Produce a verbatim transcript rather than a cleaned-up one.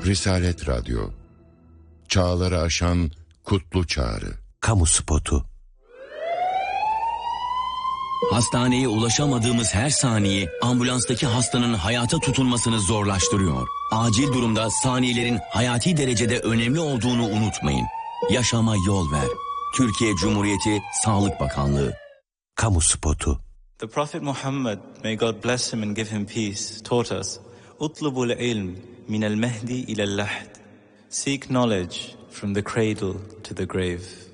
Risalet Radyo, çağları aşan kutlu çağrı. Kamu spotu. Hastaneye ulaşamadığımız her saniye ambulanstaki hastanın hayata tutunmasını zorlaştırıyor. Acil durumda saniyelerin hayati derecede önemli olduğunu unutmayın. Yaşama yol ver. Türkiye Cumhuriyeti Sağlık Bakanlığı. Kamu spotu. The Prophet Muhammad, may God bless him and give him peace, taught us, "Utlubul ilm min al-mahdi ila al-lahd." Seek knowledge from the cradle to the grave.